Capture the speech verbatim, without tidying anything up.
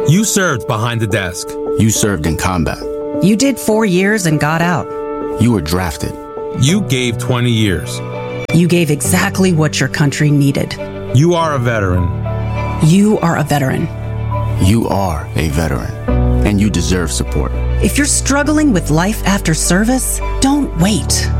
You served behind the desk. You served in combat. You did four years and got out. You were drafted. You gave twenty years. You gave exactly what your country needed. You are a veteran. You are a veteran. You are a veteran, and you deserve support. If you're struggling with life after service, don't wait.